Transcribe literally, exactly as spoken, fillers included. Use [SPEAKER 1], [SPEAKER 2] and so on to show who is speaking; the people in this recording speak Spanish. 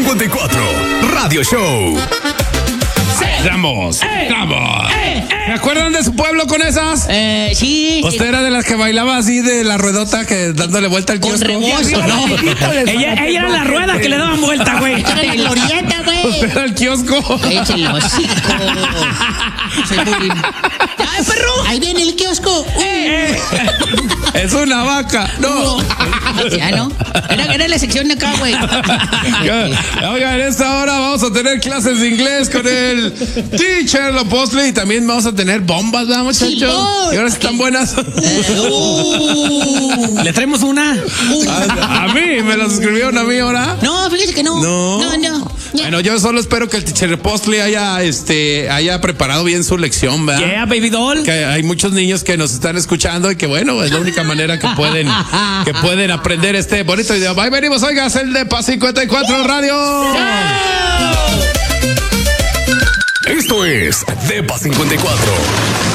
[SPEAKER 1] cincuenta y cuatro Radio Show. Estamos, estamos. ¿Se acuerdan de su pueblo con esas?
[SPEAKER 2] Eh, sí.
[SPEAKER 1] Usted era de las que bailaba así de la ruedota que dándole vuelta al
[SPEAKER 2] Con
[SPEAKER 1] kiosco.
[SPEAKER 2] rebozo, ¿no?
[SPEAKER 3] Ella, ella era la rueda que le daban vuelta, güey.
[SPEAKER 2] Era la glorieta, güey.
[SPEAKER 1] Usted era el kiosco.
[SPEAKER 2] Cállate el hocico. Soy muy... ¡Ay, perro! Ahí viene el kiosco.
[SPEAKER 3] Eh,
[SPEAKER 1] Es una vaca. No.
[SPEAKER 2] Ya, ¿no? Era, era la sección de acá, güey.
[SPEAKER 1] Oiga, en esta hora vamos a tener clases de inglés con el Teacher Lopostle y también vamos a tener bombas, ¿verdad, muchachos?
[SPEAKER 2] Sí, voy.
[SPEAKER 1] Y ahora están buenas.
[SPEAKER 2] Eh, uh.
[SPEAKER 3] Le traemos una.
[SPEAKER 1] A, a mí, me las escribieron a mí ahora.
[SPEAKER 2] No, fíjese que no.
[SPEAKER 1] No.
[SPEAKER 2] No, no. Ya.
[SPEAKER 1] Bueno, yo solo espero que el Teacher Lopostle haya, este, haya preparado bien su lección, ¿verdad?
[SPEAKER 3] Yeah, baby doll.
[SPEAKER 1] Que hay muchos niños que nos están escuchando y que bueno, es la única manera que pueden que pueden aprender este bonito idioma. Ahí venimos, oiga, es el de Paz cincuenta y cuatro Radio. Esto es Depa cincuenta y cuatro.